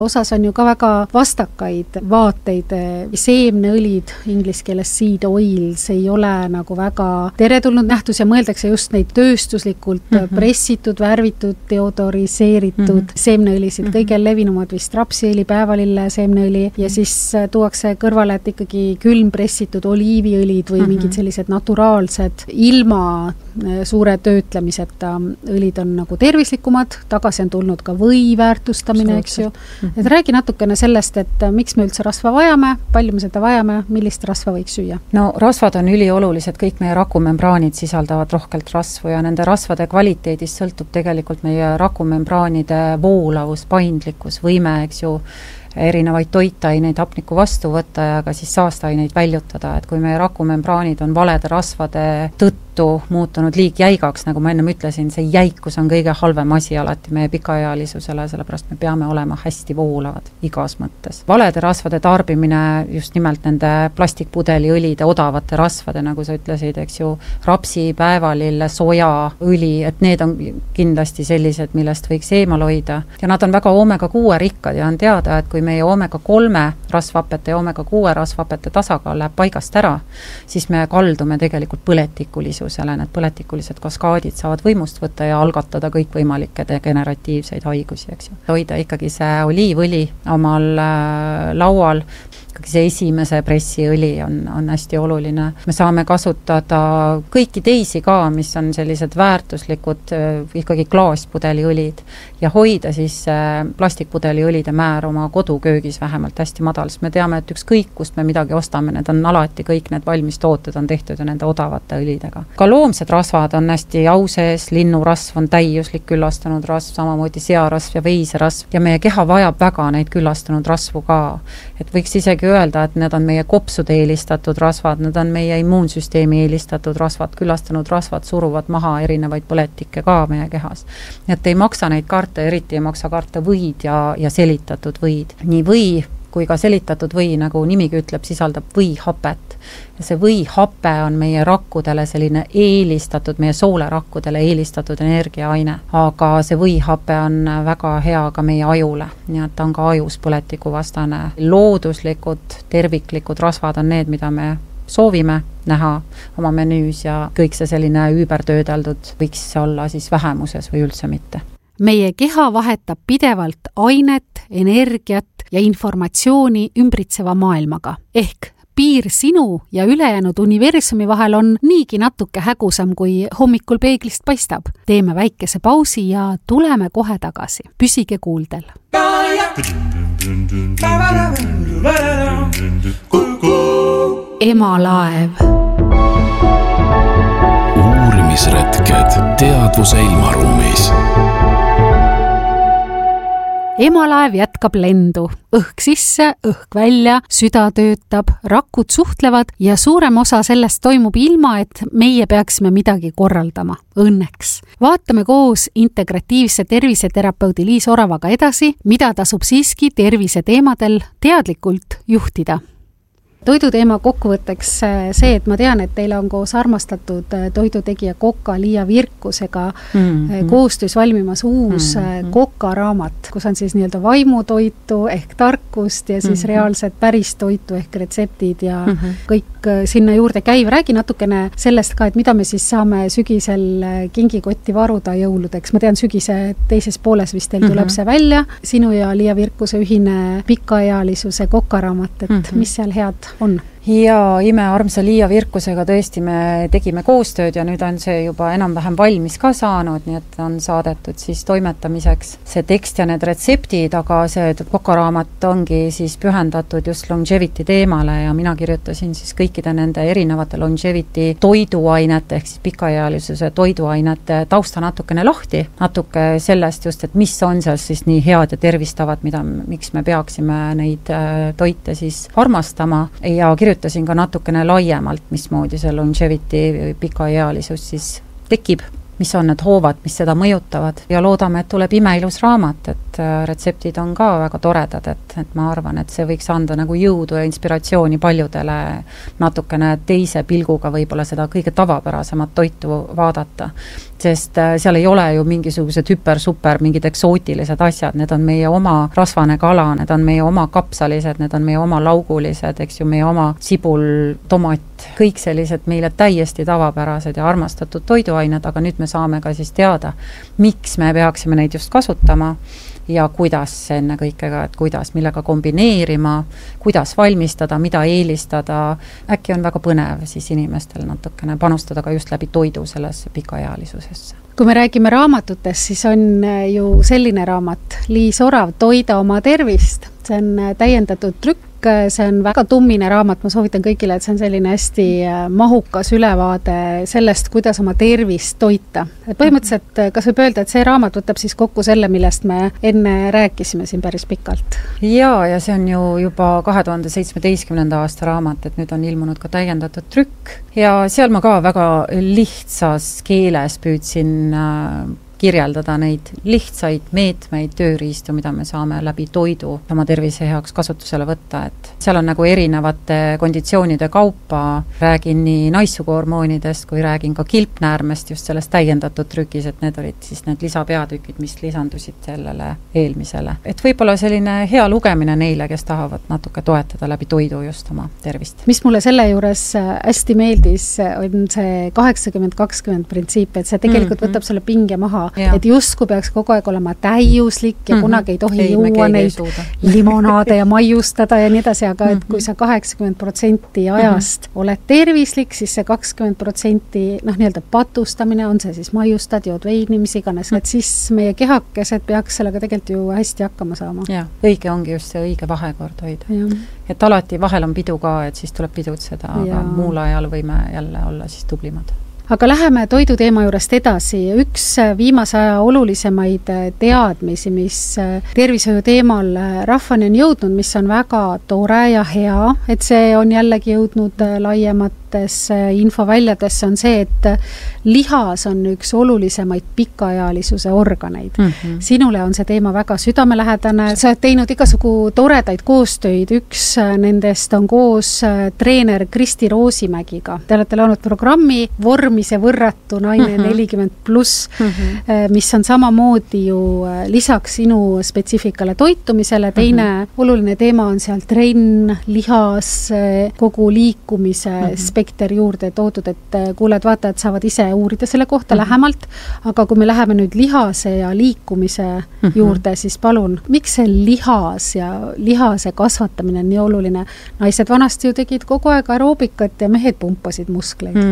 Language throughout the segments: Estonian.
Osas on ju ka väga vastakaid vaateid. Seemneõlid, inglise keeles seed oils, ei ole nagu väga teretulnud nähtus ja mõeldakse just neid tööstuslikult pressitud, värvitud, deodoriseeritud seemneõlisid. Kõige levinumad vist rapsiõli, päevalille seemneõli ja siis tuuakse kõrvale, et ikkagi külmpressitud oliiviõlid või mingid sellised naturaalsed ilma suure töötlemiseta õlid on nagu tervislikumad. Tagasi on tulnud ka või väärtustamine, eks ju. Et räägi natukene sellest, et miks me üldse rasva vajame, palju me seda vajame, millist rasva võiks süüa? No rasvad on üliolulised, kõik meie rakumembraanid sisaldavad rohkelt rasvu ja nende rasvade kvaliteedist sõltub tegelikult meie rakumembraanide voolavus, paindlikkus, võime, eks ju, erinevaid toitaineid hapniku vastu võtta ja ka siis saastaineid väljutada, et kui meie rakumembraanid on valede rasvade tõttu muutunud liigjäigaks, nagu ma enne ütlesin, see jäikus on kõige halvem asi alati meie pikaealisusele, sellepärast me peame olema hästi voolavad igas mõttes. Valede rasvade tarbimine, just nimelt nende plastikpudeliõlide, odavate rasvade, nagu sa ütlesid, eks ju, rapsi, päevalille, soja, õli, et need on kindlasti sellised, millest võiks eemal hoida. Ja nad on väga omega-6 rikkad ja on teada, et kui meie omega-3 rasvhapete ja omega-6 rasvhapete tasakaal läheb paigast ära, siis me kaldume tegelikult põletikulisusele. Need põletikulised kaskaadid saavad võimust võtta ja algatada kõikvõimalikke degeneratiivseid haigusi, eks ju. Hoida ikkagi see oliivõli omal laual, see esimese pressiõli on hästi oluline. Me saame kasutada kõiki teisi ka, mis on sellised väärtuslikud ikkagi klaaspudeliõlid ja hoida siis plastikpudeliõlide määr oma koduköögis vähemalt hästi madal, sest me teame, et ükskõik kust me midagi ostame, need on alati kõik need valmistooted on tehtud ja nende odavate õlidega. Ka loomsed rasvad on hästi au sees, linnurasv on täiuslik küllastunud rasv, samamoodi searasv ja veiserasv ja meie keha vajab väga neid küllastunud rasvu ka, et võiks isegi öelda, et need on meie kopsude eelistatud rasvad, need on meie immuunsüsteemi eelistatud rasvad, küllastanud rasvad suruvad maha erinevaid põletikke ka meie kehas. Et ei maksa neid karta, eriti ei maksa karta võid ja selitatud võid. Nii või kui ka selitatud või, nagu nimigi ütleb, sisaldab võihapet. Ja see võihape on meie rakkudele selline eelistatud, meie soolerakkudele eelistatud energiaaine. Aga see võihape on väga hea ka meie ajule. Nii et ta on ka ajus põletikuvastane. Looduslikud, terviklikud rasvad on need, mida me soovime näha oma menüüs ja kõik see selline üübertöödeldud võiks olla siis vähemuses või üldse mitte. Meie keha vahetab pidevalt ainet, energiat ja informatsiooni ümbritseva maailmaga. Ehk piir sinu ja ülejäänud universumi vahel on niigi natuke hägusam, kui hommikul peeglist paistab. Teeme väikese pausi ja tuleme kohe tagasi. Püsige kuuldel. Emalaev. Uurimisretked teadvuse ilmaruumis. Emalaev jätkab lendu. Õhk sisse, õhk välja, süda töötab, rakud suhtlevad ja suurem osa sellest toimub ilma, et meie peaksime midagi korraldama. Õnneks. Vaatame koos integratiivse terviseterapeudi Liis Oravaga edasi, mida tasub siiski tervise teemadel teadlikult juhtida. Toiduteema kokkuvõtteks see, et ma tean, et teil on koos armastatud toidutegija Koka Liia Virkusega koostöös valmimas uus Koka-raamat, kus on siis nii-öelda vaimutoitu ehk tarkust ja siis reaalset päris toitu ehk retseptid ja kõik sinna juurde käiv. Räägi natukene sellest ka, et mida me siis saame sügisel kingikotti varuda jõuludeks. Ma tean, sügise teises pooles vist teil tuleb see välja. Sinu ja Liia Virkuse ühine pikaealisuse Koka-raamat, et mis seal head on? Ja imearmsa Liia Virkusega tõesti me tegime koostööd ja nüüd on see juba enam-vähem valmis ka saanud, nii et on saadetud siis toimetamiseks see tekst ja need retseptid, aga see Koka-raamat ongi siis pühendatud just longevity teemale ja mina kirjutasin siis kõikide nende erinevate longevity toiduainete ehk siis pikaealisuse toiduainete tausta natukene lahti, natuke sellest just, et mis on seal siis nii head ja tervistavad, miks me peaksime neid toite siis armastama ja kirjutasin ka natukene laiemalt, mismoodi see longevity pikaealisus siis tekib, mis on need hoovad, mis seda mõjutavad ja loodame, et tuleb imeilus raamat, et retseptid on ka väga toredad, et ma arvan, et see võiks anda nagu jõudu ja inspiratsiooni paljudele natukene teise pilguga võib-olla seda kõige tavapärasemat toitu vaadata, sest seal ei ole ju mingisugused super, mingid eksootilised asjad, need on meie oma rasvane kala, need on meie oma kapsalised, need on meie oma laugulised, eks ju, meie oma sibul, tomat, kõik sellised meile täiesti tavapärased ja armastatud toiduained, aga nüüd me saame ka siis teada, miks me peaksime neid just kasutama ja kuidas ennekõikega, et kuidas, millega kombineerima, kuidas valmistada, mida eelistada. Äkki on väga põnev siis inimestel natukene panustada ka just läbi toidu sellesse pikaealisusesse. Kui me räägime raamatutest, siis on ju selline raamat, Liis Orav, Toida oma tervist. See on täiendatud trükk, see on väga tummine raamat, ma soovitan kõigile, et see on selline hästi mahukas ülevaade sellest, kuidas oma tervist toita. Põhimõtteliselt, kas võib öelda, et see raamat võtab siis kokku selle, millest me enne rääkisime siin päris pikalt? Ja see on ju juba 2017. aasta raamat, et nüüd on ilmunud ka täiendatud trükk ja seal ma ka väga lihtsas keeles püüdsin kirjeldada neid lihtsaid meetmeid, tööriistu, mida me saame läbi toidu oma tervise heaks kasutusele võtta, et seal on nagu erinevate konditsioonide kaupa, räägin nii naissuguhormoonidest kui räägin ka kilpnäärmest just sellest täiendatud trükis, et need olid siis need lisapeatükid, mis lisandusid sellele eelmisele. Et võib-olla selline hea lugemine neile, kes tahavad natuke toetada läbi toidu just oma tervist. Mis mulle selle juures hästi meeldis, on see 80-20 printsiip, et see tegelikult võtab selle pinge maha. Ja. Et justkui peaks kogu aeg olema täiuslik ja kunagi ei tohi juua neid limonaade ja maiustada ja nii edasi, aga et kui sa 80% ajast oled tervislik, siis see 20% nii-öelda patustamine, on see siis maiustad, jood veini, mis iganes, et siis meie kehakesed peaks sellega tegelikult ju hästi hakkama saama. Ja, õige ongi just see õige vahekord hoida. Et alati vahel on pidu ka, et siis tuleb pidutseda, aga muul ajal võime jälle olla siis tublimad. Aga läheme toiduteema juurest edasi. Üks viimase aja olulisemaid teadmisi, mis tervishoiu teemal rahvani on jõudnud, mis on väga tore ja hea, et see on jällegi jõudnud laiematesse infoväljadesse, on see, et lihas on üks olulisemaid pikaealisuse organeid. Sinule on see teema väga südamelähedane. Sa oled teinud igasugu toredaid koostöid. Üks nendest on koos treener Kristi Roosimägiga. Te olete loonud programmi Vormise võrratu naine 40+, mis on samamoodi ju lisaks sinu spetsiifikale toitumisele. Teine oluline teema on seal trenn, lihas, kogu liikumise spekter juurde toodud, et kuuled vaatajad saavad ise uurida selle kohta lähemalt, aga kui me läheme nüüd lihase ja liikumise juurde, siis palun, miks see lihas ja lihase kasvatamine on nii oluline? Naised vanasti ju tegid kogu aeg aeroobikat ja mehed pumpasid muskleid.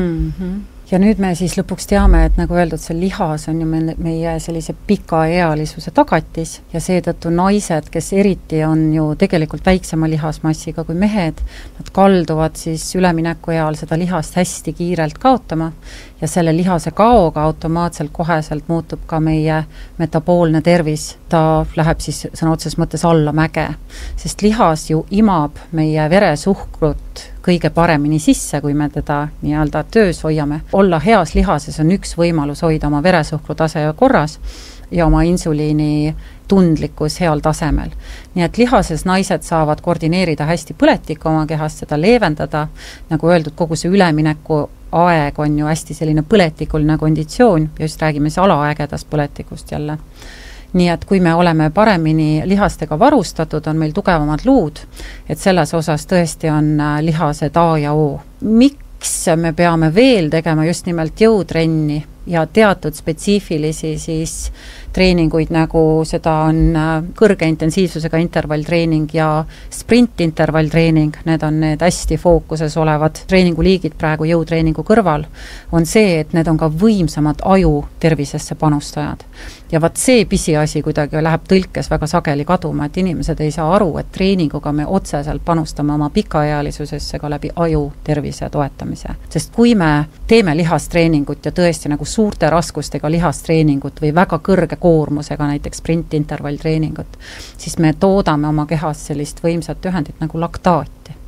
Ja nüüd me siis lõpuks teame, et nagu öeldud, see lihas on ju meie sellise pikaealisuse tagatis ja seetõttu naised, kes eriti on ju tegelikult väiksema lihasmassiga kui mehed, nad kalduvad siis ülemineku eal seda lihast hästi kiirelt kaotama ja selle lihase kaoga automaatselt koheselt muutub ka meie metaboolne tervis. Ta läheb siis sõna otses mõttes alla mäge, sest lihas ju imab meie veresuhkrut kõige paremini sisse, kui me teda nii-öelda töös hoiame. Olla heas lihases on üks võimalus hoida oma veresuhkru tase korras ja oma insuliini tundlikkus heal tasemel. Nii et lihases naised saavad koordineerida hästi põletikku oma kehast, seda leevendada. Nagu öeldud, kogu see ülemineku aeg on ju hästi selline põletikuline konditsioon ja just räägime siis alaägedast põletikust jälle. Nii et kui me oleme paremini lihastega varustatud, on meil tugevamad luud, et selles osas tõesti on lihased A ja O. Miks me peame veel tegema just nimelt jõutrenni ja teatud spetsiifilisi siis treeninguid, nagu seda on kõrge intensiivsusega intervalltreening ja sprintintervalltreening, need on need hästi fookuses olevad treeninguliigid praegu jõutreeningu kõrval, on see, et need on ka võimsamad aju tervisesse panustajad. Ja vaat see pisiasi kuidagi läheb tõlkes väga sageli kaduma, et inimesed ei saa aru, et treeninguga me otseselt panustame oma pikaealisusesse ka läbi aju tervise toetamise. Sest kui me teeme lihastreeningut ja tõesti nagu suurte raskustega lihastreeningut või väga kõrge koormusega, näiteks sprintintervalltreeningut, siis me toodame oma kehas sellist võimsat ühendit nagu laktaati.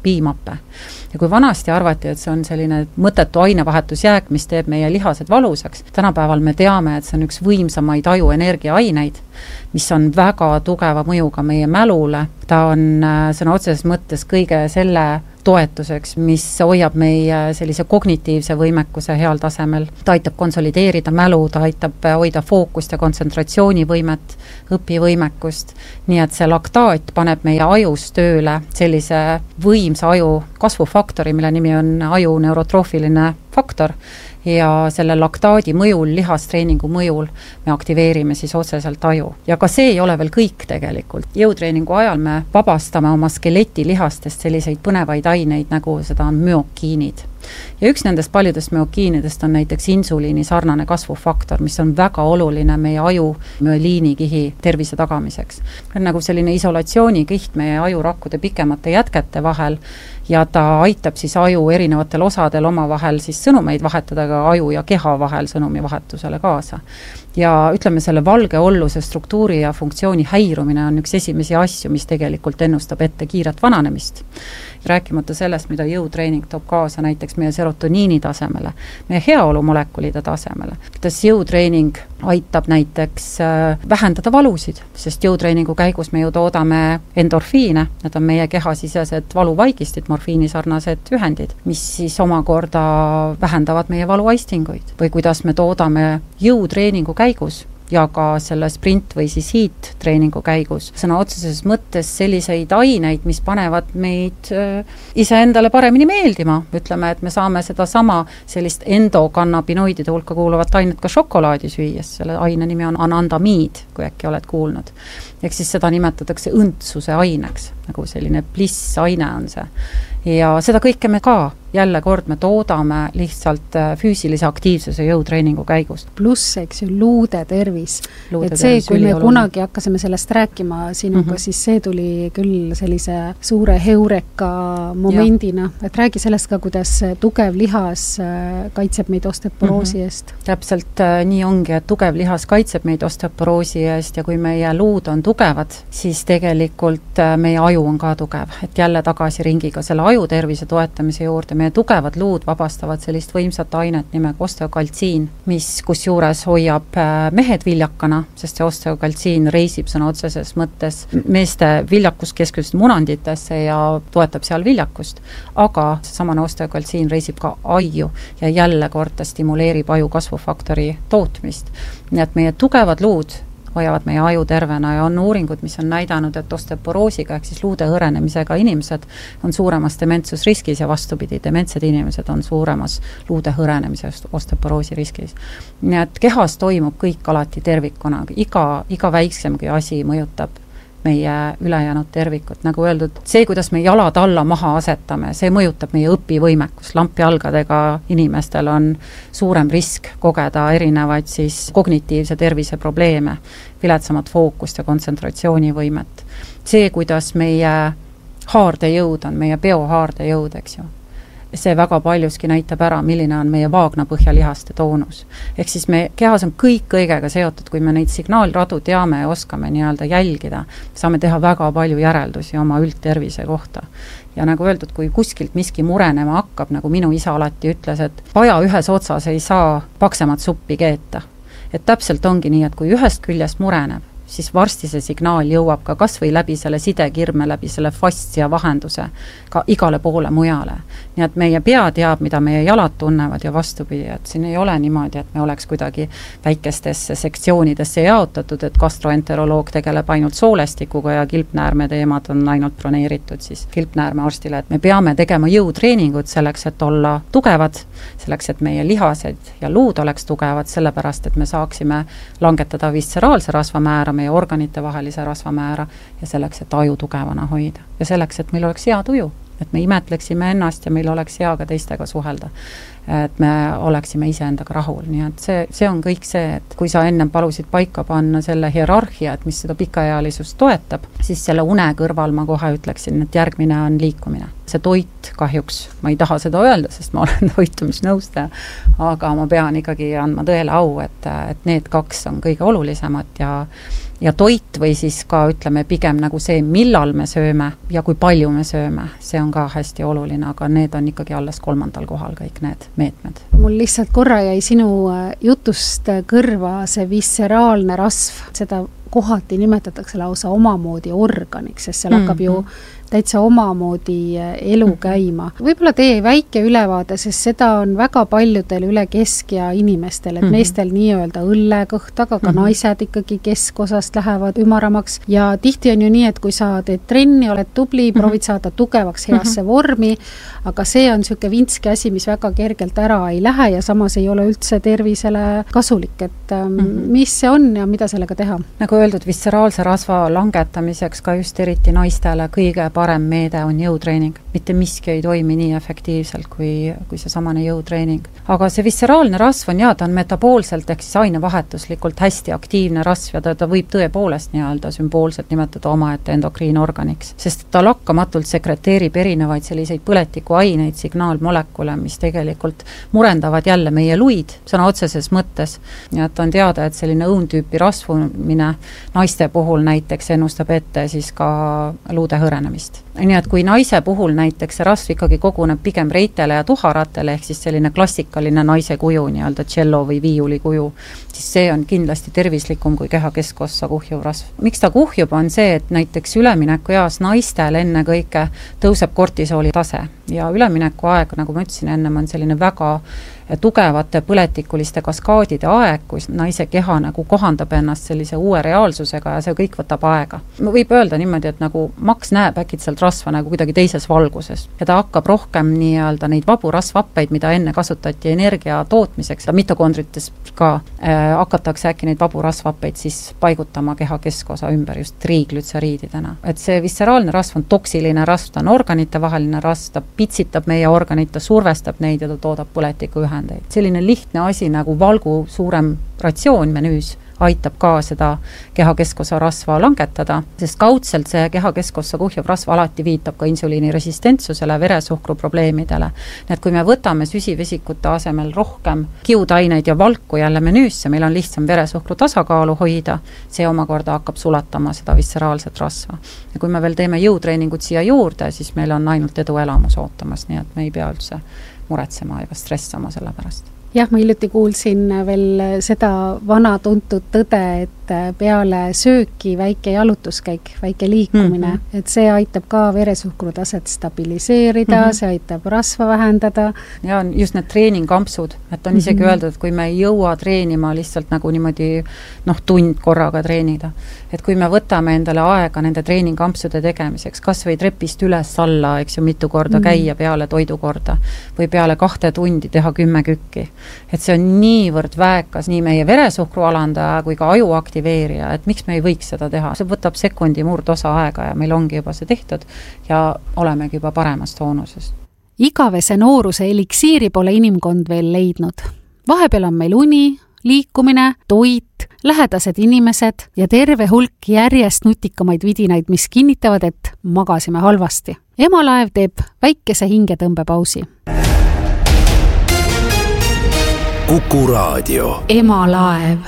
piimappe. Ja kui vanasti arvati, et see on selline mõttetu ainevahetusjääk, mis teeb meie lihased valusaks, tänapäeval me teame, et see on üks võimsamaid ajuenergiaaineid, mis on väga tugeva mõjuga meie mälule. Ta on sõna otseses mõttes kõige selle toetuseks, mis hoiab meie sellise kognitiivse võimekuse heal tasemel. Ta aitab konsolideerida mälu, ta aitab hoida fookust ja kontsentratsioonivõimet, õpivõimekust. Nii et see laktaat paneb meie ajus tööle sellise võimsa aju kasvufaktori, mille nimi on aju neurotroofiline faktor. Ja selle laktaadi mõjul, lihastreeningu mõjul me aktiveerime siis otseselt aju. Ja ka see ei ole veel kõik tegelikult. Jõutreeningu ajal me vabastame oma skeletilihastest selliseid põnevaid aineid, nagu seda on myokiinid. Ja üks nendest paljudest myokiinidest on näiteks insuliini sarnane kasvufaktor, mis on väga oluline meie aju müeliinikihi tervise tagamiseks. On nagu selline isolatsioonikiht meie ajurakkude pikemate jätkete vahel ja ta aitab siis aju erinevatel osadel omavahel siis sõnumeid vahetada ka aju ja keha vahel sõnumi vahetusele kaasa. Ja ütleme, selle valge olluse struktuuri ja funktsiooni häirumine on üks esimesi asju, mis tegelikult ennustab ette kiiret vananemist. Rääkimata sellest, mida jõutreening toob kaasa näiteks meie serotoniini tasemele, meie heaolumolekulide tasemele. Kuidas jõutreening aitab näiteks vähendada valusid, sest jõutreeningu käigus me ju toodame endorfiine, need on meie kehasisesed valuvaigistid, morfiinisarnased ühendid, mis siis omakorda vähendavad meie valuaistinguid. Või kuidas me toodame jõutreeningu käigus ja ka selle sprint või siis hiit treeningu käigus sõna otseses mõttes selliseid aineid, mis panevad meid iseendale paremini meeldima. Ütleme, et me saame seda sama sellist endokannabinoidide hulka kuuluvat ainet ka šokolaadi süües. Selle aine nimi on anandamiid, kui äkki oled kuulnud. Ehk siis seda nimetatakse õndsuse aineks, nagu selline bliss aine on see. Ja seda kõike me ka jälle kord me toodame lihtsalt füüsilise aktiivsuse jõutreeningu käigus. Pluss, eks ju, luude tervis. Et see, kui me kunagi hakkasime sellest rääkima sinuga, siis see tuli küll sellise suure heureka momendina. Et räägi sellest ka, kuidas tugev lihas kaitseb meid osteoporoosi eest. Täpselt nii ongi, et tugev lihas kaitseb meid osteoporoosi eest ja kui meie luud on tugevad, siis tegelikult meie aju on ka tugev. Et jälle tagasi ringiga selle aju tervise toetamise juurde meie tugevad luud vabastavad sellist võimsat ainet nimega osteokaltsiin, mis kusjuures hoiab mehed viljakana, sest see osteokaltsiin reisib sõna otseses mõttes meeste viljakuskeskust munanditesse ja toetab seal viljakust, aga seesamane osteokaltsiin reisib ka aju ja jälle kord ta stimuleerib aju kasvufaktori tootmist. Nii et meie tugevad luud hoiavad meie aju tervena ja on uuringud, mis on näidanud, et osteoporoosiga ehk siis luude hõrenemisega inimesed on suuremas dementsusriskis ja vastupidi, dementsed inimesed on suuremas luude hõrenemisest osteoporoosi riskis. Nii et kehas toimub kõik alati tervikuna, iga väiksemgi asi mõjutab meie ülejäänud tervikut. Nagu öeldud, see, kuidas me jalad alla maha asetame, see mõjutab meie õpivõimekus. Lampjalgadega inimestel on suurem risk kogeda erinevaid siis kognitiivse tervise probleeme, viletsamat fookust ja kontsentratsioonivõimet. See, kuidas meie haardejõud on, meie biohaardejõud, eks ju. See väga paljuski näitab ära, milline on meie vaagnapõhjalihaste toonus. Ehk siis me kehas on kõik kõigega seotud, kui me neid signaalradu teame ja oskame nii-öelda jälgida, saame teha väga palju järeldusi oma üldtervise kohta. Ja nagu öeldud, kui kuskilt miski murenema hakkab, nagu minu isa alati ütles, et paja ühes otsas ei saa paksemat suppi keeta. Et täpselt ongi nii, et kui ühest küljest mureneb, siis varsti see signaal jõuab ka kas või läbi selle sidekirme, läbi selle fassia vahenduse ka igale poole mujale. Nii et meie pea teab, mida meie jalad tunnevad ja vastupidi, et siin ei ole niimoodi, et me oleks kuidagi väikestesse sektsioonidesse jaotatud, et gastroenteroloog tegeleb ainult soolestikuga ja kilpnäärme teemad on ainult broneeritud siis kilpnäärme arstile, et me peame tegema jõutreeningut selleks, et olla tugevad, selleks, et meie lihased ja luud oleks tugevad, sellepärast, et me saaksime langetada visceraalse rasvamäära, meie organite vahelise rasvamäära ja selleks, et aju tugevana hoida. Ja selleks, et meil oleks hea tuju, et me imetleksime ennast ja meil oleks hea ka teistega suhelda. Et me oleksime iseendaga rahul. Nii et see on kõik see, et kui sa ennem palusid paika panna selle hierarhia, et mis seda pikaealisust toetab, siis selle une kõrval ma kohe ütleksin, et järgmine on liikumine. see toit kahjuks, ma ei taha seda öelda, sest ma olen toitumisnõustaja, aga ma pean ikkagi andma tõele au, et need kaks on kõige olulisemad ja toit või siis ka ütleme pigem nagu see, millal me sööme ja kui palju me sööme, see on ka hästi oluline, aga need on ikkagi alles 3. kohal kõik need meetmed. Mul lihtsalt korra jäi sinu jutust kõrva see visceraalne rasv, seda kohati nimetatakse lausa omamoodi organiks, sest seal hakkab ju täitsa omamoodi elu käima. Võib-olla tee väike ülevaade, sest seda on väga paljudel üle keskea inimestel, et meestel nii-öelda õllekõht, aga ka naised ikkagi keskosast lähevad ümaramaks ja tihti on ju nii, et kui sa teed trenni, oled tubli, proovid saada tugevaks heasse vormi, aga see on niisugune vintski asi, mis väga kergelt ära ei lähe ja samas ei ole üldse tervisele kasulik, et mis see on ja mida sellega teha? Nagu öeldud, visceraalse rasva langetamiseks ka just eriti naistele kõige parem meede on jõutreening. Mitte miski ei toimi nii efektiivselt kui see samane jõutreening. Aga see visceraalne rasv on ta on metaboolselt ehk siis ainevahetuslikult hästi aktiivne rasv ja ta võib tõepoolest nii-öelda sümboolselt nimetada omaette endokriinorganiks, sest ta lakkamatult sekreteerib erinevaid selliseid põletikuaineid, signaalmolekule, mis tegelikult murendavad jälle meie luid, sõna otseses mõttes. Ja et on teada, et selline õuntüüpi rasvumine naiste puhul näiteks ennustab ette siis ka luude hõrenemist. Nii et kui naise puhul näiteks see rasv ikkagi koguneb pigem reitele ja tuharatele, ehk siis selline klassikaline naise kuju, nii-öelda cello või viiuli kuju, siis see on kindlasti tervislikum kui keha keskossa kuhjuv rasv. Miks ta kuhjub, on see, et näiteks ülemineku eas naistel enne kõike tõuseb kortisooli tase ja ülemineku aeg, nagu ma ütlesin ennem, on selline väga tugevate põletikuliste kaskaadide aeg, kus naise keha nagu kohandab ennast sellise uue reaalsusega ja see kõik võtab aega. Võib öelda niimoodi, et nagu maks näeb äkitselt rasva nagu kuidagi teises valguses ja ta hakkab rohkem nii-öelda neid vabu rasvhappeid, mida enne kasutati energia tootmiseks ja mitokondrites ka hakatakse äkki neid vabu rasvhappeid siis paigutama keha keskosa ümber just triiglütseriididena. Et see visceraalne rasv on toksiline rasv, ta on organite vaheline rasv, ta pitsitab meie organit, ta survestab neid ja ta toodab põletiku ühendeid. Selline lihtne asi nagu valgu suurem ratsioonmenüüs aitab ka seda keha keskosa rasva langetada, sest kaudselt see keha keskossa kuhjuv rasv alati viitab ka insuliini resistentsusele, veresuhkru probleemidele. Nii et kui me võtame süsivesikute asemel rohkem kiudaineid ja valku jälle menüüsse, meil on lihtsam veresuhkru tasakaalu hoida, see omakorda hakkab sulatama seda visceraalset rasva. Ja kui me veel teeme jõutreeningut siia juurde, siis meil on ainult edu elamus ootamas, nii et me ei pea üldse muretsema ega stressama selle pärast. Jah, ma hiljuti kuulsin veel seda vana tuntud tõde, et peale sööki väike jalutuskäik, väike liikumine, et see aitab ka veresuhkru taset stabiliseerida, see aitab rasva vähendada. Ja on just need treeningampsud, et on isegi öeldud, et kui me ei jõua treenima lihtsalt nagu niimoodi tund korraga treenida, et kui me võtame endale aega nende treeningampsude tegemiseks, kas või trepist üles alla, eks ju, mitu korda käia peale toidukorda või peale 2 tundi teha 10 kükki. Et see on niivõrd väekas nii meie veresuhkru alandaja kui ka aju aktiveerija, et miks me ei võiks seda teha. See võtab sekundi murdosa aega ja meil ongi juba see tehtud ja olemegi juba paremas toonusest. Igavese nooruse eliksiiri pole inimkond veel leidnud. Vahepeal on meil uni, liikumine, toit, lähedased inimesed ja terve hulk järjest nutikamaid vidinaid, mis kinnitavad, et magasime halvasti. Emalaev teeb väikese hingetõmbepausi. Kuku Raadio. Emalaev.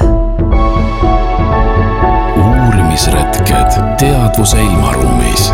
Uurimisretked teadvuse ilmaruumis.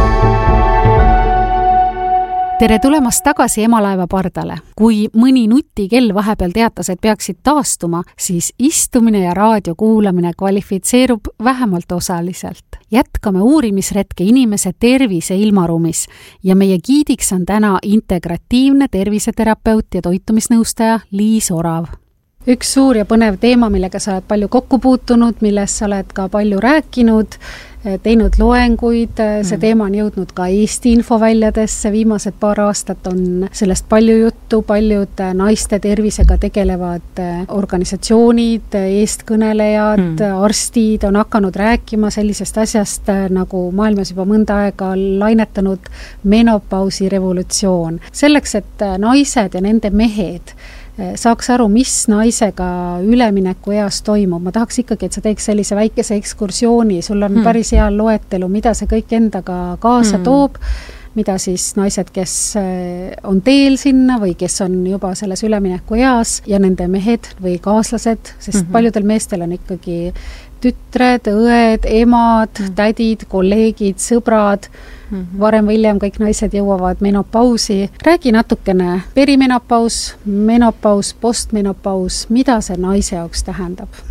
Tere tulemast tagasi Emalaeva pardale. Kui mõni nutikell vahepeal teatas, et peaksid taastuma, siis istumine ja raadio kuulamine kvalifitseerub vähemalt osaliselt. Jätkame uurimisretke inimese tervise ilmaruumis ja meie giidiks on täna integratiivne terviseterapeut ja toitumisnõustaja Liis Orav. Üks suur ja põnev teema, millega sa oled palju kokku puutunud, millest sa oled ka palju rääkinud, teinud loenguid, see teema on jõudnud ka Eesti infoväljadesse, viimased paar aastat on sellest palju juttu, paljud naiste tervisega tegelevad organisatsioonid, eestkõnelejad, arstid on hakanud rääkima sellisest asjast, nagu maailmas juba mõnda aega lainetanud menopausi revolutsioon. Selleks, et naised ja nende mehed saaks aru, mis naisega ülemineku eas toimub. Ma tahaks ikkagi, et sa teeks sellise väikese ekskursiooni. Sul on päris hea loetelu, mida see kõik endaga kaasa toob. mida siis naised, kes on teel sinna või kes on juba selles ülemineku eas ja nende mehed või kaaslased, sest paljudel meestel on ikkagi tütred, õed, emad, tädid, kolleegid, sõbrad, varem või hiljem kõik naised jõuavad menopausi. Räägi natukene perimenopaus, menopaus, postmenopaus, mida see naise jaoks tähendab?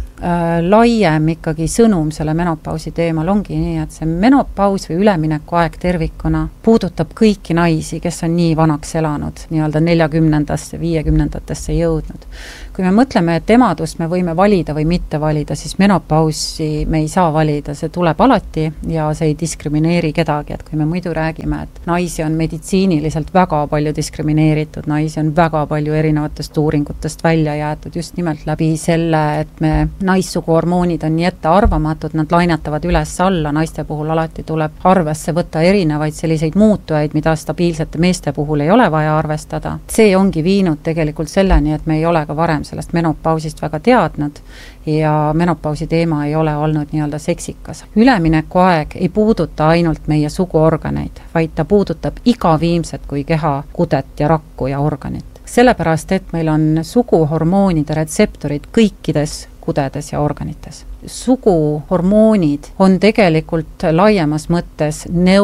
Laiem ikkagi sõnum selle menopausi teemal ongi nii, et see menopaus või üleminekuaeg tervikuna puudutab kõiki naisi, kes on nii vanaks elanud, nii-öelda 40-ndasse, 50-ndatesse jõudnud. Kui me mõtleme, et emadust me võime valida või mitte valida, siis menopausi me ei saa valida, see tuleb alati ja see ei diskrimineeri kedagi, et kui me muidu räägime, et naisi on meditsiiniliselt väga palju diskrimineeritud, naisi on väga palju erinevatest uuringutest välja jäetud just nimelt läbi selle, et me naissuguhormoonid on nii ettearvamatud, nad lainatavad üles-alla, naiste puhul alati tuleb arvesse võtta erinevaid selliseid muutujaid, mida stabiilsete meeste puhul ei ole vaja arvestada. See ongi viinud tegelikult selleni, et me ei ole ka varem sellest menopausist väga teadnud ja menopausi teema ei ole olnud nii-öelda seksikas. Üleminekuaeg ei puuduta ainult meie suguorganeid, vaid ta puudutab iga viimset kui keha, kudet ja rakku ja organit. Sellepärast, et meil on suguhormoonide retseptorid kõikides kudedes ja organites. Suguhormoonid on tegelikult laiemas mõttes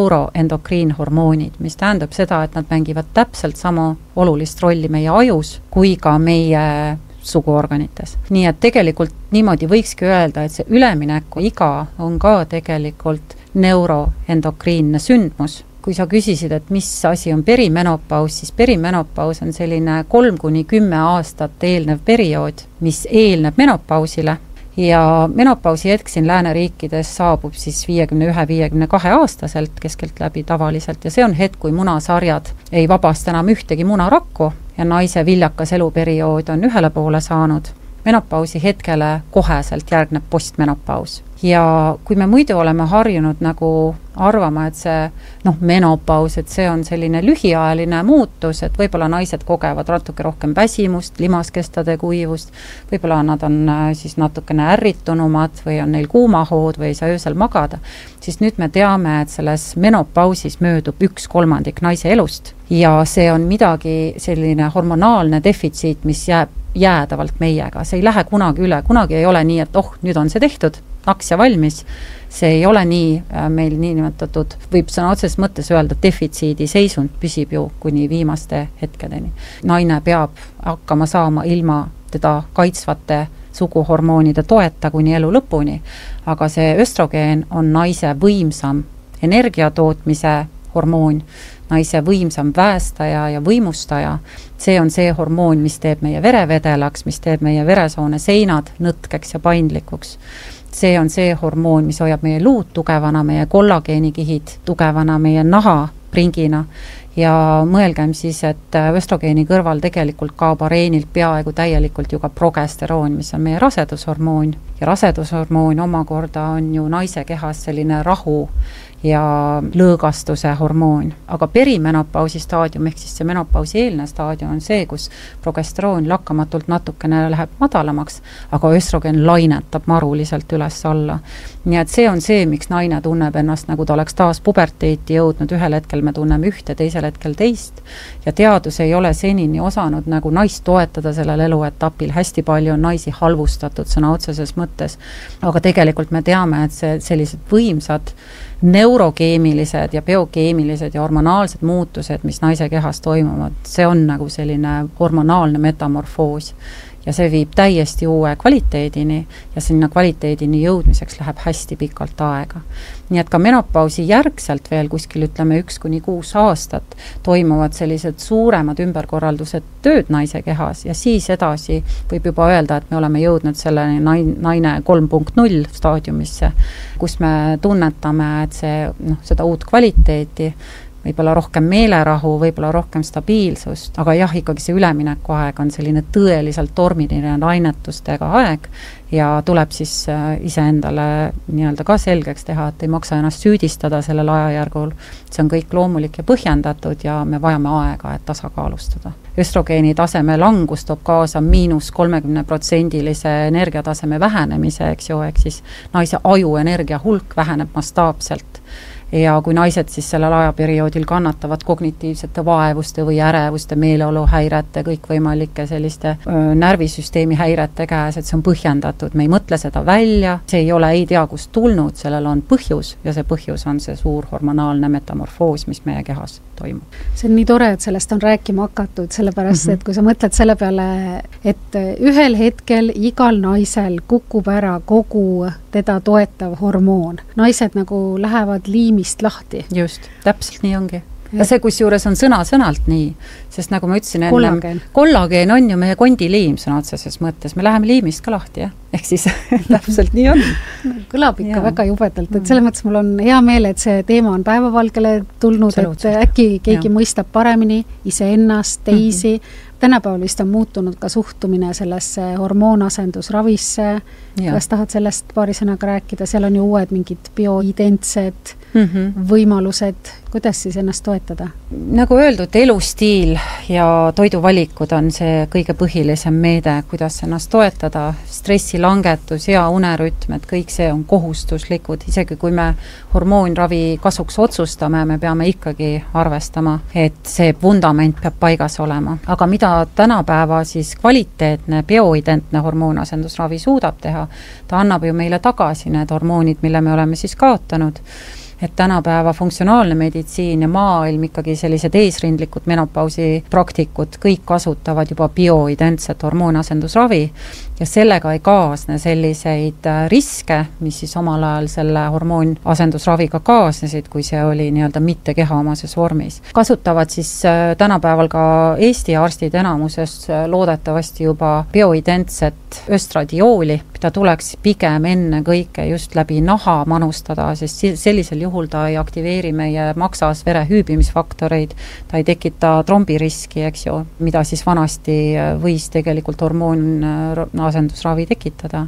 neuroendokriinhormoonid, mis tähendab seda, et nad mängivad täpselt sama olulist rolli meie ajus kui ka meie suguorganites. Nii et tegelikult niimoodi võikski öelda, et see ülemineku iga on ka tegelikult neuroendokriinne sündmus. Kui sa küsisid, et mis asi on perimenopaus, siis perimenopaus on selline 3–10 aastat eelnev periood, mis eelneb menopausile ja menopausi hetk siin lääneriikides saabub siis 51-52 aastaselt keskelt läbi tavaliselt ja see on hetk, kui munasarjad ei vabasta enam ühtegi munarakku ja naise viljakas eluperiood on ühele poole saanud. Menopausi hetkele koheselt järgneb postmenopaus. Ja kui me muidu oleme harjunud nagu arvama, et see menopaus, et see on selline lühiajaline muutus, et võib-olla naised kogevad natuke rohkem väsimust, limaskestade kuivust, võib-olla nad on siis natukene ärritunumad või on neil kuumahood või ei saa öösel magada, siis nüüd me teame, et selles menopausis möödub 1/3 naise elust ja see on midagi selline hormonaalne defitsiit, mis jääb jäädavalt meiega, see ei lähe kunagi üle, kunagi ei ole nii, et nüüd on see tehtud, naks ja valmis, see ei ole nii, meil nii nimetatud, võib sõna otseses mõttes öelda, defitsiidi seisund püsib ju kuni viimaste hetkedeni. Naine peab hakkama saama ilma teda kaitsvate suguhormoonide toeta kuni elu lõpuni, aga see östrogeen on naise võimsam energiatootmise hormoon, naise võimsam väestaja ja võimustaja, see on see hormoon, mis teeb meie vere vedelaks, mis teeb meie veresoone seinad nõtkeks ja paindlikuks. See on see hormoon, mis hoiab meie luud tugevana, meie kollageenikihid tugevana, meie naha pringina ja mõelgem siis, et östrogeeni kõrval tegelikult kaob areenilt peaaegu täielikult ju ka progesteroon, mis on meie rasedushormoon ja rasedushormoon omakorda on ju naise kehas selline rahu ja lõõgastuse hormoon. Aga perimenopausi staadium, ehk siis see menopausi eelne staadium on see, kus progesteroon lakkamatult natukene läheb madalamaks, aga östrogen lainetab maruliselt üles-alla. Nii et see on see, miks naine tunneb ennast, nagu ta oleks taas puberteeti jõudnud, ühel hetkel me tunneme ühte, teisel hetkel teist ja teadus ei ole senini osanud nagu naist toetada sellel eluetapil, hästi palju on naisi halvustatud sõna otseses mõttes, aga tegelikult me teame, et sellised võimsad neurokeemilised ja biokeemilised ja hormonaalsed muutused, mis naise kehas toimuvad, see on nagu selline hormonaalne metamorfoos ja see viib täiesti uue kvaliteedini ja sinna kvaliteedini jõudmiseks läheb hästi pikalt aega. Nii et ka menopausi järgselt veel kuskil 1–6 aastat toimuvad sellised suuremad ümberkorraldused tööd naise kehas ja siis edasi võib juba öelda, et me oleme jõudnud selle naine 3.0 staadiumisse, kus me tunnetame, et seda uut kvaliteeti, võib-olla rohkem meelerahu, võib-olla rohkem stabiilsust, aga jah, ikkagi see üleminekuaeg on selline tõeliselt tormiline lainetustega aeg ja tuleb siis iseendale nii-öelda ka selgeks teha, et ei maksa ennast süüdistada sellel ajajärgul. See on kõik loomulik ja põhjendatud ja me vajame aega, et tasakaalustada. Östrogeeni taseme langus toob kaasa -30% energiataseme vähenemise, eks ju, ehk siis naise aju energia hulk väheneb mastaapselt. ja kui naised siis sellel ajaperioodil kannatavad kognitiivsete vaevuste või ärevuste, meeleoluhäirete, kõikvõimalike selliste närvisüsteemi häirete käes, et see on põhjendatud, me ei mõtle seda välja, see ei ole ei tea kust tulnud, sellel on põhjus ja see põhjus on see suur hormonaalne metamorfoos, mis meie kehas toimub. See on nii tore, et sellest on rääkima hakatud, sellepärast, et kui sa mõtled selle peale, et ühel hetkel igal naisel kukub ära kogu teda toetav hormoon. Naised nagu lähevad liimist lahti. Just, täpselt nii ongi. Ja see kusjuures on sõna-sõnalt nii, sest nagu ma ütlesin enne, kollageen on ju meie kondiliim sõna otseses mõttes, me läheme liimist ka lahti, jah? Ehk siis täpselt nii on. Kõlab ikka väga jubedalt, et selles mõttes mul on hea meel, et see teema on päevavalgele tulnud, et äkki keegi mõistab paremini iseennast, teisi. Tänapäeval vist on muutunud ka suhtumine sellesse hormoonasendusravisse. Kas tahad sellest paari sõnaga rääkida? Seal on ju uued mingid bioidentsed võimalused. Kuidas siis ennast toetada? Nagu öeldud, elustiil ja toiduvalikud on see kõige põhilisem meede, kuidas ennast toetada. Stressilangetus, hea unerütm, et kõik see on kohustuslikud. Isegi kui me hormoonravi kasuks otsustame, me peame ikkagi arvestama, et see vundament peab paigas olema. Aga mida tänapäeva siis kvaliteetne bioidentne hormoonasendusravi suudab teha, ta annab ju meile tagasi need hormoonid, mille me oleme siis kaotanud. Et tänapäeva funktsionaalne meditsiin ja maailm ikkagi sellised eesrindlikud menopausi praktikud kõik kasutavad juba bioidentset hormoonasendusravi ja sellega ei kaasne selliseid riske, mis siis omal ajal selle hormoonasendusraviga kaasnesid, kui see oli nii-öelda mitte kehaomases vormis. Kasutavad siis tänapäeval ka Eesti arstid enamuses loodetavasti juba bioidentset östradiooli, mida tuleks pigem enne kõike just läbi naha manustada, sest sellisel juhul ta ei aktiveeri meie maksas vere hüübimisfaktoreid, ta ei tekita trombiriski, eks ju, mida siis vanasti võis tegelikult hormoonasendusravi tekitada.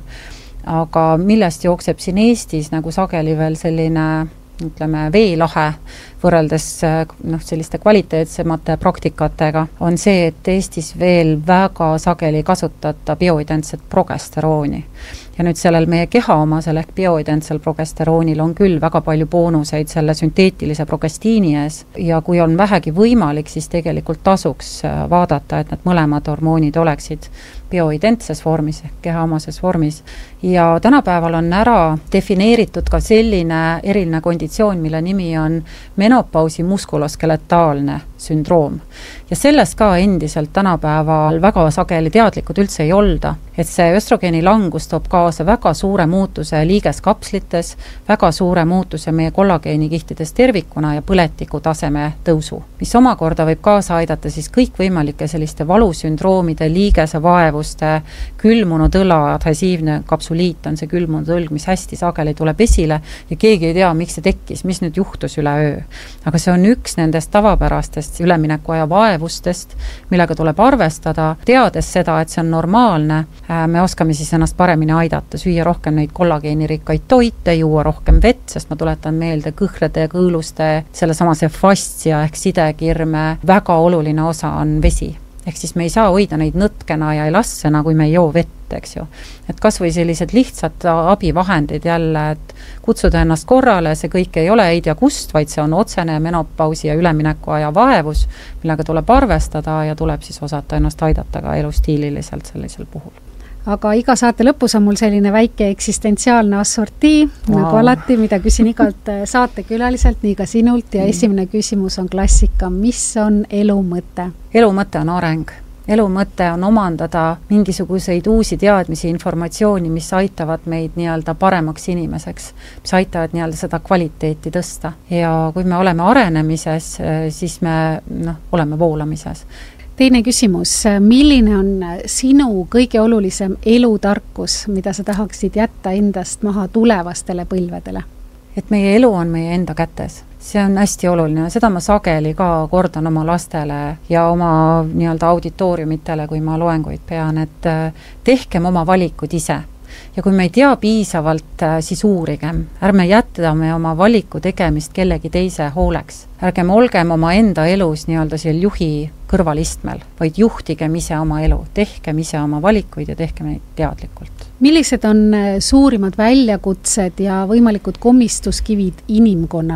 Aga millest jookseb siin Eestis nagu sageli veel selline ütleme, veelahe võrreldes selliste kvaliteetsemate praktikatega, on see, et Eestis veel väga sageli kasutata bioidentset progesterooni. Ja nüüd sellel meie kehaomasel ehk bioidentsel progesteroonil on küll väga palju boonuseid selle sünteetilise progestiini ees ja kui on vähegi võimalik, siis tegelikult tasuks vaadata, et need mõlemad hormoonid oleksid bioidentses vormis ehk kehaomases vormis. Ja tänapäeval on ära defineeritud ka selline eriline konditsioon, mille nimi on menopausi muskuloskeletaalne sündroom. Ja sellest ka endiselt tänapäeval väga sageli teadlikud üldse ei olda, et see östrogeeni langus toob kaasa väga suure muutuse liigeskapslites, väga suure muutuse meie kollageenikihtides tervikuna ja põletiku taseme tõusu, mis omakorda võib kaasa aidata siis kõikvõimalike selliste valusündroomide, liigese vaevuste, külmunud õla, adhesiivne kapsuliit on see külmunud õlg, mis hästi sageli tuleb esile ja keegi ei tea, miks see tekkis, mis nüüd juhtus üle öö. Aga see on üks nendest tavapärastest üleminekuaja vaevustest, millega tuleb arvestada, teades seda, et see on normaalne, me oskame siis ennast paremini aidata, süüa rohkem neid kollageenirikkaid toite, juua rohkem vett, sest ma tuletan meelde kõhrede ja kõõluste, sellesamase fastia ehk sidekirme, väga oluline osa on vesi. Ehk siis me ei saa hoida neid nõtkena ja elassena, kui me ei joo vett, eks ju. Et kas või sellised lihtsad abivahendid jälle, et kutsuda ennast korrale, see kõik ei ole ei tea kust, vaid see on otsene menopausi ja üleminekuaja vaevus, millega tuleb arvestada ja tuleb siis osata ennast aidata ka elustiililiselt sellisel puhul. Aga iga saate lõpus on mul selline väike eksistentsiaalne assortii, nagu alati, mida küsin igalt saatekülaliselt, nii ka sinult ja esimene küsimus on klassika. Mis on elu mõte? Elu mõte on areng. Elu mõte on omandada mingisuguseid uusi teadmisi, informatsiooni, mis aitavad meid nii-öelda paremaks inimeseks, mis aitavad nii-öelda seda kvaliteeti tõsta. Ja kui me oleme arenemises, siis me oleme voolamises. Teine küsimus, milline on sinu kõige olulisem elutarkus, mida sa tahaksid jätta endast maha tulevastele põlvedele? Et meie elu on meie enda kätes. See on hästi oluline. Seda ma sageli ka kordan oma lastele ja oma nii-öelda auditooriumitele, kui ma loenguid pean, et tehkem oma valikud ise. Ja kui me ei tea piisavalt, siis uurigem. Ärme jätame oma valiku tegemist kellegi teise hooleks. Ärgem olgem oma enda elus nii-öelda seal juhi kõrvalistmel, vaid juhtigem ise oma elu. Tehkem ise oma valikuid ja tehkem neid teadlikult. Millised on suurimad väljakutsed ja võimalikud komistuskivid inimkonnale?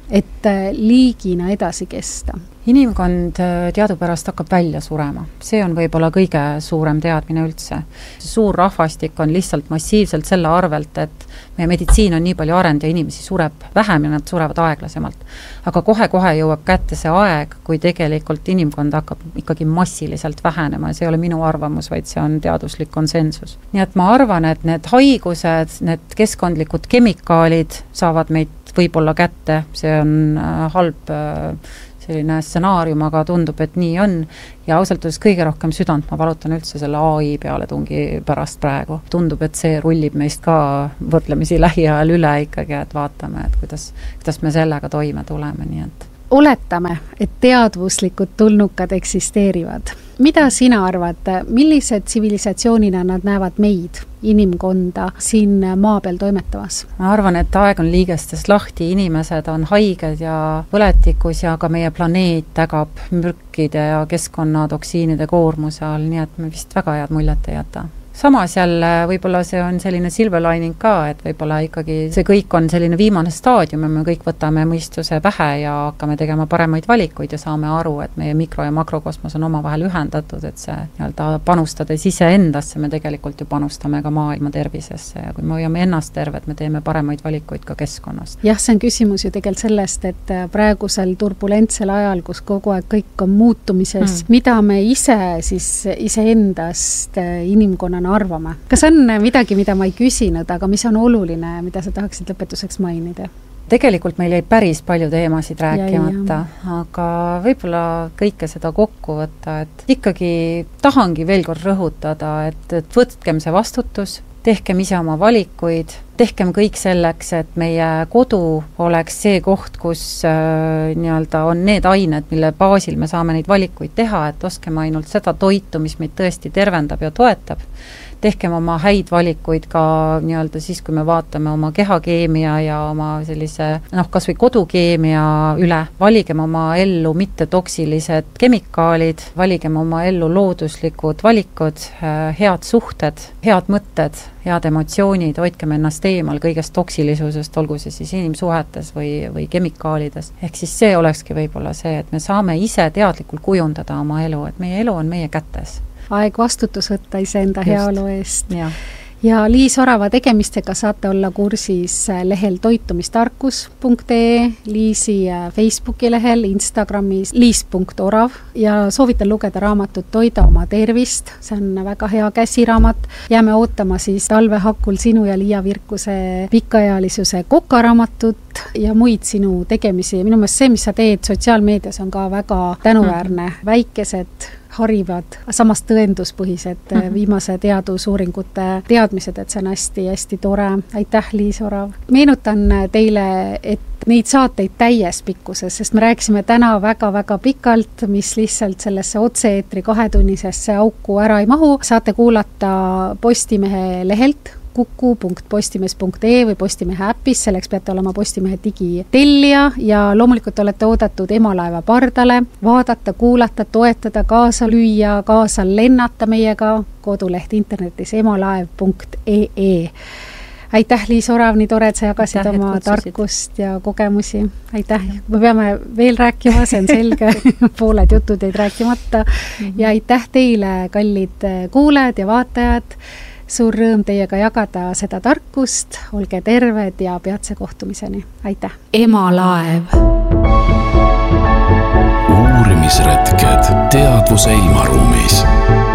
et liigina edasi kesta? Inimkond teadupärast hakkab välja surema. See on võib-olla kõige suurem teadmine üldse. Suur rahvastik on lihtsalt massiivselt selle arvelt, et meie meditsiin on nii palju arenenud ja inimesi sureb vähem ja nad surevad aeglasemalt. Aga kohe-kohe jõuab kätte see aeg, kui tegelikult inimkond hakkab ikkagi massiliselt vähenema ja see ei ole minu arvamus, vaid see on teaduslik konsensus. Nii et ma arvan, et need haigused, need keskkondlikud kemikaalid saavad meid võib-olla kätte, see on halb selline stsenaarium, aga tundub, et nii on. Ja ausalt öeldes kõige rohkem südant ma valutan üldse selle AI pealetungi pärast praegu. Tundub, et see rullib meist ka võrdlemisi lähiajal üle ikkagi, et vaatame, et kuidas me sellega toime tuleme, nii et oletame, et teadvuslikud tulnukad eksisteerivad. Mida sina arvad, millised tsivilisatsioonina nad näevad meid, inimkonda, siin maa peal toimetamas? Ma arvan, et aeg on liigestest lahti, inimesed on haiged ja põletikus ja ka meie planeet tägab mürkide ja keskkonnatoksiinide koormuse all, nii et me vist väga head muljet ei jäta. Samas jälle võib-olla see on selline silver lining ka, et võib-olla ikkagi see kõik on selline viimane staadium ja me kõik võtame mõistuse pähe ja hakkame tegema paremaid valikuid ja saame aru, et meie mikro- ja makrokosmos on omavahel ühendatud, et see nii-öelda panustades iseendasse me tegelikult ju panustame ka maailma tervisesse ja kui me hoiame ennast terved, me teeme paremaid valikuid ka keskkonnast. Jah, see on küsimus ju tegelikult sellest, et praegusel turbulentsel ajal, kus kogu aeg kõik on muutumises, mida me ise siis iseendast inimkonnana arvame. Kas on midagi, mida ma ei küsinud, aga mis on oluline, mida sa tahaksid lõpetuseks mainida? Tegelikult meil jäi päris palju teemasid rääkimata, aga võib-olla kõike seda kokku võtta, et ikkagi tahangi veel kord rõhutada, et võtkem see vastutus, tehkem ise oma valikuid, tehkem kõik selleks, et meie kodu oleks see koht, kus nii-öelda on need ained, mille baasil me saame neid valikuid teha, et oskeme ainult seda toitu, mis meid tõesti tervendab ja toetab. Tehkem oma häid valikuid ka nii-öelda siis, kui me vaatame oma kehakeemia ja oma sellise, kas või kodukeemia üle. Valigem oma ellu mittetoksilised kemikaalid, valigem oma ellu looduslikud valikud, head suhted, head mõtted, head emotsioonid, hoidkem ennast eemal kõigest toksilisusest, olgu see siis inimsuhetes või kemikaalides. Ehk siis see olekski võib-olla see, et me saame ise teadlikult kujundada oma elu, et meie elu on meie kätes. Aeg vastutus võtta iseenda heaolu eest. Ja Liis Orava tegemistega saate olla kursis lehel toitumistarkus.ee, Liisi Facebooki lehel, Instagramis liis.orav ja soovitan lugeda raamatut Toida oma tervist. See on väga hea käsiraamat. Jääme ootama siis talvehakul sinu ja Liia Virkuse pikaealisuse kokaraamatut ja muid sinu tegemisi. Minu meelest see, mis sa teed sotsiaalmeedias, on ka väga tänuväärne. Väikesed harivad, samas tõenduspõhised viimase teadusuuringute teadmised, et see on hästi tore. Aitäh, Liis Orav. Meenutan teile, et neid saateid täies pikkuses, sest me rääkisime täna väga-väga pikalt, mis lihtsalt sellesse otse-eetri 2-tunnisesse auku ära ei mahu. Saate kuulata Postimehe lehelt kuku.postimees.ee või Postimehe äpis, selleks peate olema Postimehe digitellija ja loomulikult olete oodatud Emalaeva pardale, vaadata, kuulata, toetada, kaasa lüüa, kaasa lennata meiega, koduleht internetis emalaev.ee. Aitäh, Liis Orav, nii tore, et sa jagasid oma tarkust ja kogemusi. Aitäh, me peame veel rääkima, see on selge, pooled jutud jäid rääkimata ja aitäh teile, kallid kuulajad ja vaatajad. Suur rõõm teiega jagada seda tarkust, olge terved ja peatse kohtumiseni. Aitäh! Emalaev. Uurimisretked teadvuse ilmaruumis.